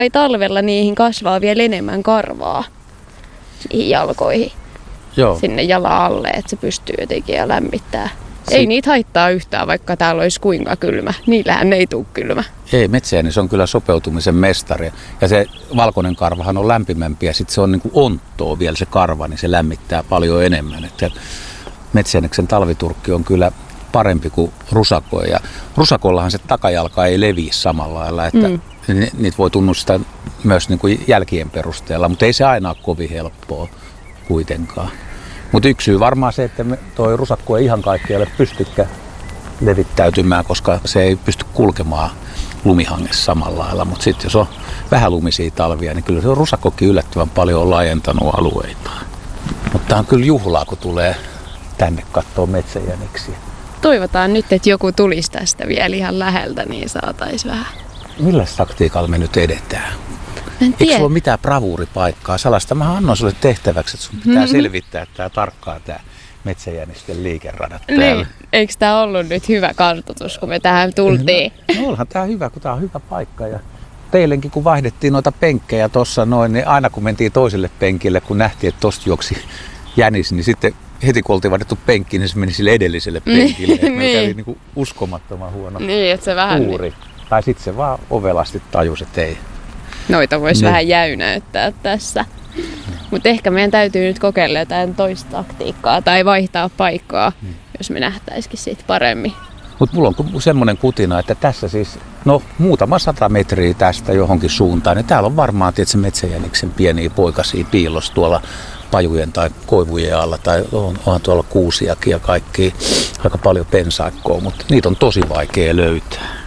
Ei talvella niihin kasvaa vielä enemmän karvaa niihin jalkoihin. Joo. Sinne jalan alle, että se pystyy jotenkin ja lämmittää. Ei niitä haittaa yhtään, vaikka täällä olisi kuinka kylmä. Niillähän ei tule kylmä. Ei, metsäjänis on kyllä sopeutumisen mestari. Ja se valkoinen karvahan on lämpimämpi ja sitten se on niin kuin onttoa vielä se karva, niin se lämmittää paljon enemmän. Että metsäjäniksen talviturkki on kyllä parempi kuin rusako. Ja rusakollahan se takajalka ei leviä samalla lailla, että niitä voi tunnustaa myös niin kuin jälkien perusteella, mutta ei se aina ole kovin helppoa kuitenkaan. Mutta yksi syy varmaan se, että tuo rusakko ei ihan kaikkialle pystykään levittäytymään, koska se ei pysty kulkemaan lumihangessa samalla lailla. Mutta sitten jos on vähän lumisia talvia, niin kyllä se on rusakkokin yllättävän paljon laajentanut alueitaan. Mutta tämä on kyllä juhlaa, kun tulee tänne katsoa metsäjäniksiä. Toivotaan nyt, että joku tulisi tästä vielä ihan läheltä, niin saataisiin vähän. Millä taktiikalla me nyt edetään? Eikö sulla ole mitään bravuuripaikkaa? Salasta mä annoin sulle tehtäväksi, että sun pitää selvittää tarkkaan tämä metsäjänisten liikeradat täällä. Niin. Eikö tämä ollut nyt hyvä kartoitus, kun me tähän tultiin? No onhan tämä hyvä, kun tämä on hyvä paikka. Ja teillekin, kun vaihdettiin noita penkkejä tuossa noin, niin aina kun mentiin toiselle penkille, kun nähtiin, että tosta juoksi jänis, niin sitten heti kun oltiin vaihdettu penkkiin, niin se meni sille edelliselle penkille. Niin. Meillä kävi niin uskomattoman huono niin, että se vähän kuuri. Niin. Tai sitten se vaan ovelasti tajusi, että ei. Noita voisi vähän jäynäyttää tässä. Mutta ehkä meidän täytyy nyt kokeilla jotain toista taktiikkaa tai vaihtaa paikkaa, jos me nähtäisikin siitä paremmin. Mutta mulla on semmoinen kutina, että tässä siis, muutama 100 metriä tästä johonkin suuntaan, niin täällä on varmaan tietysti metsäjäniksen pieniä poikasia piilossa tuolla pajujen tai koivujen alla, tai onhan tuolla kuusiakin ja kaikki aika paljon pensaikkoa, mutta niitä on tosi vaikea löytää.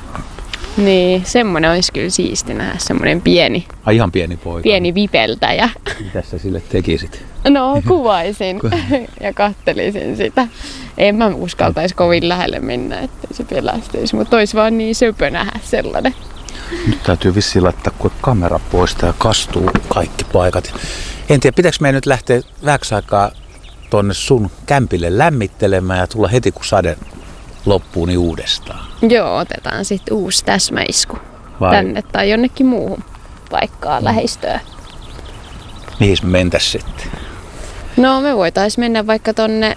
Niin, semmoinen olisi kyllä siisti nähdä, semmoinen pieni. Ihan pieni poika. Pieni vipeltäjä. Mitäs sä sille tekisit? No, kuvaisin ja kattelisin sitä. En mä uskaltaisi kovin lähelle mennä, ettei se pelästyisi, mutta olisi vaan niin söpö nähdä sellainen. Nyt täytyy vissiin laittaa, kun kamera poistaa ja kastuu kaikki paikat. En tiedä, pitääkö meidän nyt lähteä vähäksi aikaa tonne sun kämpille lämmittelemään ja tulla heti kun sade loppuu niin uudestaan? Joo, otetaan sitten uusi täsmäisku tänne tai jonnekin muuhun paikkaan lähistöön. Mihin me mentäis sitten? No me voitaisiin mennä vaikka tonne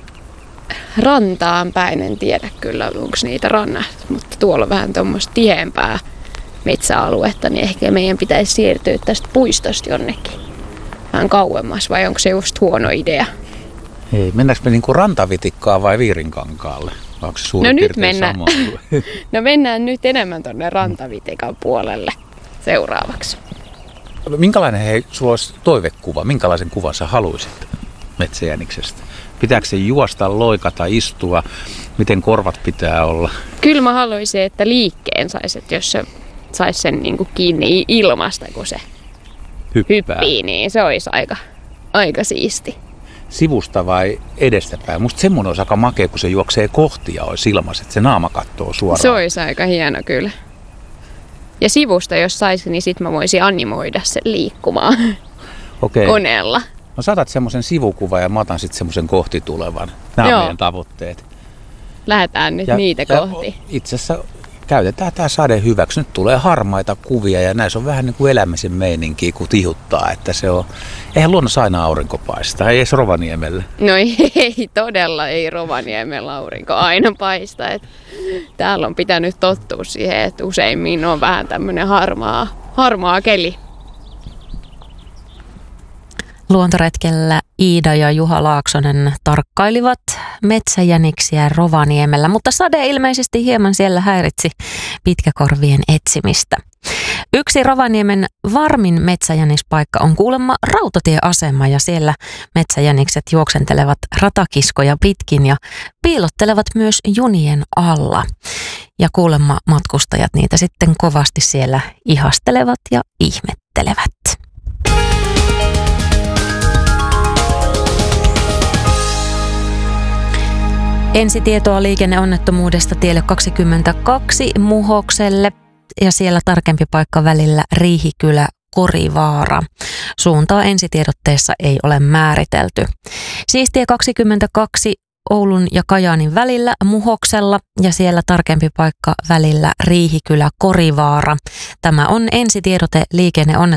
rantaan päin, en tiedä kyllä onko niitä rannat, mutta tuolla on vähän tuommoista tiheämpää metsäaluetta, niin ehkä meidän pitäisi siirtyä tästä puistosta jonnekin vähän kauemmas, vai onko se just huono idea? Ei, mennäänkö me niinku rantavitikkaan vai Viirinkankaalle? Onko se suurin piirtein sama? No mennään nyt enemmän tonne rantavitikan puolelle seuraavaksi. Minkälainen sulla olisi toivekuva? Minkälaisen kuvan sä haluaisit metsäjäniksestä? Pitääkö se juosta, loikata, istua? Miten korvat pitää olla? Kyllä mä haluaisin, että liikkeen saisi, että jos se saisi sen niinku kiinni ilmasta, kun se hyppii, niin se olisi aika siisti. Sivusta vai edestäpäin? Musta semmoinen olisi aika makea, kun se juoksee kohti ja olisi ilmassa, että se naama kattoo suoraan. Se olisi aika hieno kyllä. Ja sivusta, jos saisi, niin sit mä voisin animoida sen liikkumaan koneella. No saatat semmoisen sivukuvan ja mä otan sitten semmoisen kohti tulevan. Nämä on meidän tavoitteet. Lähdetään nyt niitä kohti. Itse asiassa käytetään tämä sade hyväksi. Nyt tulee harmaita kuvia ja näissä on vähän niin kuin elämisen meininkiä, kun tihuttaa. Että se on, eihän luonnossa aina aurinko paistaa, ei edes Rovaniemellä. No ei todella, ei Rovaniemellä aurinko aina paista. Että täällä on pitänyt tottua siihen, että useimmin on vähän tämmöinen harmaa keli. Luontoretkellä Iida ja Juha Laaksonen tarkkailivat metsäjäniksiä Rovaniemellä, mutta sade ilmeisesti hieman siellä häiritsi pitkäkorvien etsimistä. Yksi Rovaniemen varmin metsäjänispaikka on kuulemma rautatieasema ja siellä metsäjänikset juoksentelevat ratakiskoja pitkin ja piilottelevat myös junien alla. Ja kuulemma matkustajat niitä sitten kovasti siellä ihastelevat ja ihmettelevät. Ensitietoa liikenneonnettomuudesta tielle 22 Muhokselle ja siellä tarkempi paikka välillä Riihikylä-Korivaara. Suuntaa ensitiedotteessa ei ole määritelty. Siis tie 22 Oulun ja Kajaanin välillä Muhoksella ja siellä tarkempi paikka välillä Riihikylä-Korivaara. Tämä on ensitiedote liikenneonnettomuudesta.